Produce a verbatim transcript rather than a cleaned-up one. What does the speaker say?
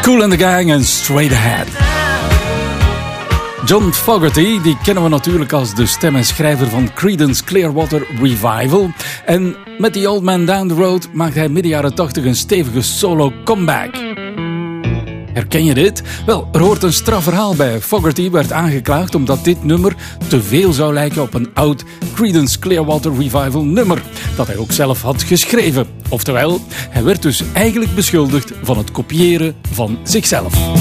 Kool and the Gang en Straight Ahead. John Fogerty, die kennen we natuurlijk als de stem en schrijver van Creedence Clearwater Revival. En met The Old Man Down the Road maakt hij midden jaren tachtig een stevige solo comeback. Herken je dit? Wel, er hoort een straf verhaal bij. Fogerty werd aangeklaagd omdat dit nummer te veel zou lijken op een oud Creedence Clearwater Revival nummer, dat hij ook zelf had geschreven. Oftewel, hij werd dus eigenlijk beschuldigd van het kopiëren van zichzelf.